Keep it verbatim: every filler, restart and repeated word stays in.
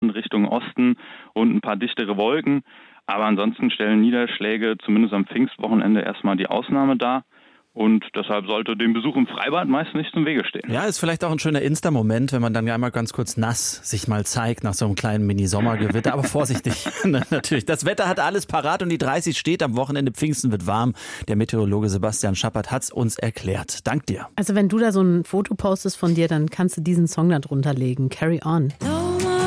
Norden Richtung Osten und ein paar dichtere Wolken. Aber ansonsten stellen Niederschläge zumindest am Pfingstwochenende erstmal die Ausnahme dar. Und deshalb sollte dem Besuch im Freibad meist nicht zum Wege stehen. Ja, ist vielleicht auch ein schöner Insta-Moment, wenn man dann einmal ganz kurz nass sich mal zeigt nach so einem kleinen Mini-Sommergewitter. Aber vorsichtig, natürlich. Das Wetter hat alles parat und die dreißig steht. Am Wochenende Pfingsten wird warm. Der Meteorologe Sebastian Schappert hat's uns erklärt. Dank dir. Also wenn du da so ein Foto postest von dir, dann kannst du diesen Song da drunter legen. Carry on.